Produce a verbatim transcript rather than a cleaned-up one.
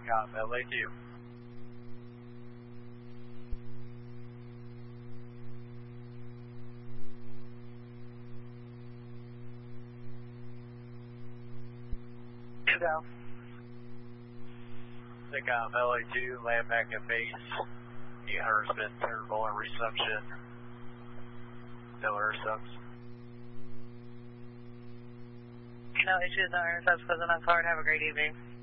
Got L A two. Go. Think I'm L A two, land back at base. eight hundred's been terrible in reception. No intercepts. No issues, no intercepts, closing up hard. Have a great evening.